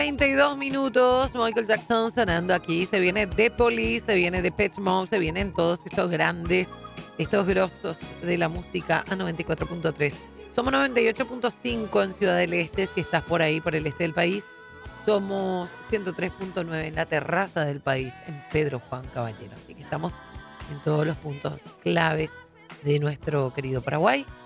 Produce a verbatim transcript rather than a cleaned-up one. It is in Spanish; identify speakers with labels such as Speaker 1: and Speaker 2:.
Speaker 1: treinta y dos minutos, Michael Jackson sonando aquí. Se viene The Police, se viene The Pet Mode, se vienen todos estos grandes, estos grosos de la música a noventa y cuatro punto tres. Somos noventa y ocho punto cinco en Ciudad del Este, si estás por ahí, por el este del país. Somos ciento tres punto nueve en la terraza del país, en Pedro Juan Caballero. Así que estamos en todos los puntos claves de nuestro querido Paraguay.